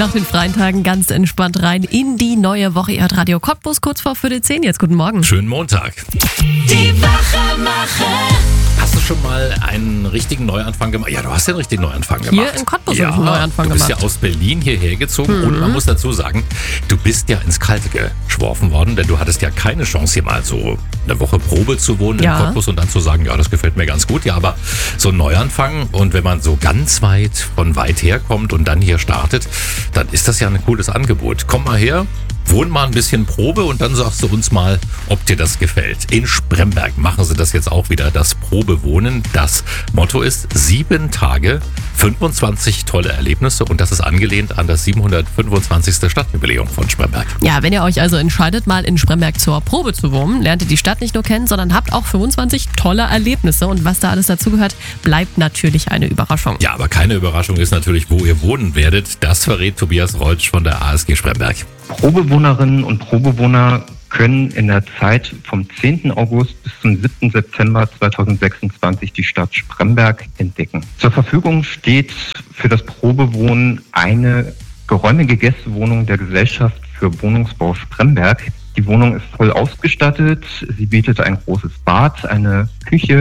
Nach den freien Tagen ganz entspannt rein in die neue Woche. Ihr hört Radio Cottbus kurz vor 9:45 jetzt. Guten Morgen. Schönen Montag. Die Wachemacher. Hast du schon mal einen richtigen Neuanfang gemacht? Ja, du hast ja einen richtigen Neuanfang gemacht. Hier in Cottbus habe ich einen Neuanfang gemacht. Du bist gemacht. ja aus Berlin hierher gezogen und man muss dazu sagen, du bist ja ins Kalte geschworfen worden, denn du hattest ja keine Chance, hier mal so eine Woche Probe zu wohnen in Cottbus und dann zu sagen, ja, das gefällt mir ganz gut. Ja, aber so ein Neuanfang und wenn man so ganz von weit her kommt und dann hier startet, dann ist das ja ein cooles Angebot. Komm mal her. Wohn mal ein bisschen Probe und dann sagst du uns mal, ob dir das gefällt. In Spremberg machen sie das jetzt auch wieder, das Probewohnen. Das Motto ist 7 Tage, 25 tolle Erlebnisse und das ist angelehnt an das 725. Stadtjubiläum von Spremberg. Ja, wenn ihr euch also entscheidet, mal in Spremberg zur Probe zu wohnen, lernt ihr die Stadt nicht nur kennen, sondern habt auch 25 tolle Erlebnisse. Und was da alles dazugehört, bleibt natürlich eine Überraschung. Ja, aber keine Überraschung ist natürlich, wo ihr wohnen werdet. Das verrät Tobias Reutsch von der ASG Spremberg. Probewohnerinnen und Probewohner können in der Zeit vom 10. August bis zum 7. September 2026 die Stadt Spremberg entdecken. Zur Verfügung steht für das Probewohnen eine geräumige Gästewohnung der Gesellschaft für Wohnungsbau Spremberg. Die Wohnung ist voll ausgestattet. Sie bietet ein großes Bad, eine Küche,